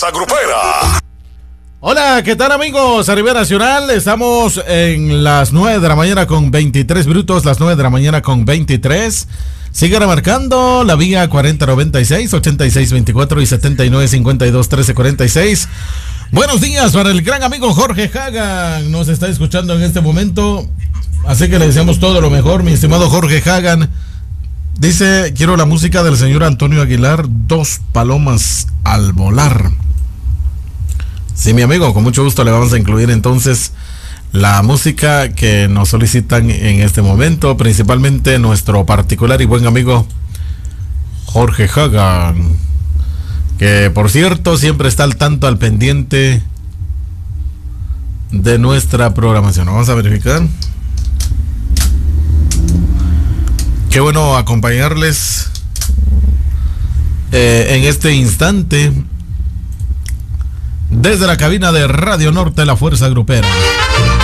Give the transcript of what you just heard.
Grupera. Hola, ¿qué tal amigos? A nivel nacional, estamos en las 9 de la mañana con 23 minutos, las 9 de la mañana con 23. Sigue remarcando la vía 4096, 8624 y 7952 1346. Buenos días para el gran amigo Jorge Hagan, nos está escuchando en este momento, así que le deseamos todo lo mejor, mi estimado Jorge Hagan. Dice, quiero la música del señor Antonio Aguilar, Dos palomas al volar. Sí, mi amigo, con mucho gusto le vamos a incluir entonces la música que nos solicitan en este momento, principalmente nuestro particular y buen amigo Jorge Hagan, que por cierto siempre está al tanto, al pendiente de nuestra programación. Vamos a verificar. Qué bueno acompañarles en este instante desde la cabina de Radio Norte, la Fuerza Grupera.